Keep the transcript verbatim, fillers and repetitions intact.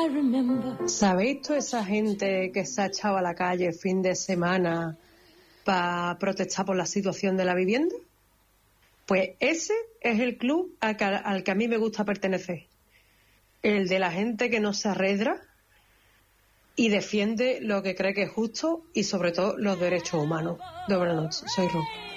¿Sabéis toda esa gente que se ha echado a la calle fin de semana para protestar por la situación de la vivienda? Pues ese es el club al que, al que a mí me gusta pertenecer. El de la gente que no se arredra y defiende lo que cree que es justo y sobre todo los derechos humanos. De buenas noches, soy Ro.